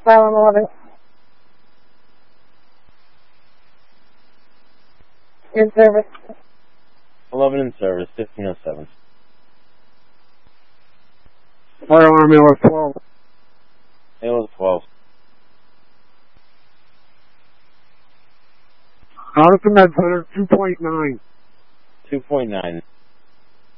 Asylum 11. In service. 11 in service, 1507. Firearm ALS-12. ALS-12. Out of the med center, 2.9. 2.9.